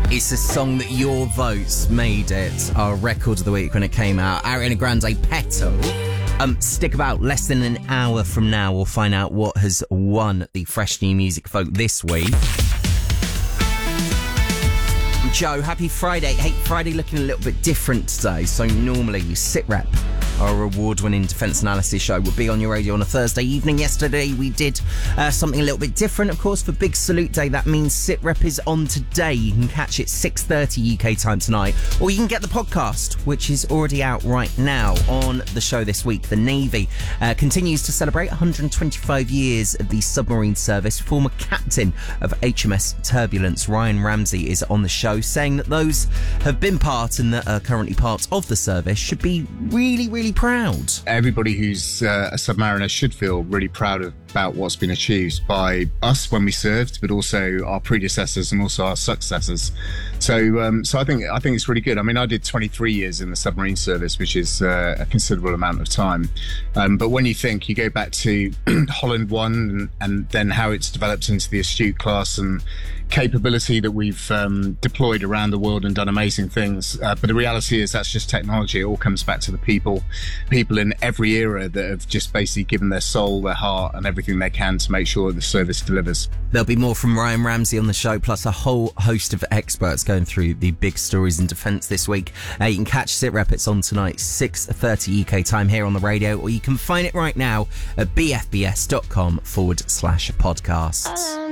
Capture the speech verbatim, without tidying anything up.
It's a song that your votes made it our record of the week when it came out. Ariana Grande, Petal. Um, stick about. Less than an hour from now, we'll find out what has won the Fresh New Music vote this week. Joe, happy Friday. Hey, Friday looking a little bit different today. So normally SitRep, our award-winning defence analysis show, would be on your radio on a Thursday evening. Yesterday we did uh, something a little bit different, of course, for Big Salute Day. That means SitRep is on today. You can catch it six thirty U K time tonight, or you can get the podcast, which is already out right now. On the show this week, the Navy uh, continues to celebrate one hundred twenty-five years of the submarine service. Former captain of H M S Turbulence, Ryan Ramsey, is on the show, saying that those have been part and that are currently part of the service should be really, really proud. Everybody who's uh, a submariner should feel really proud of, about what's been achieved by us when we served, but also our predecessors and also our successors. So, um, so I think I think it's really good. I mean, I did twenty-three years in the submarine service, which is uh, a considerable amount of time. Um, but when you think, you go back to Holland One and, and then how it's developed into the Astute class and capability that we've um, deployed around the world and done amazing things. Uh, but the reality is that's just technology. It all comes back to the people, people in every era that have just basically given their soul, their heart and everything they can to make sure the service delivers. There'll be more from Ryan Ramsey on the show, plus a whole host of experts going through the big stories in defence this week. Uh, you can catch SitRep. It's on tonight, six thirty U K time here on the radio, or you can find it right now at bfbs.com forward slash podcasts.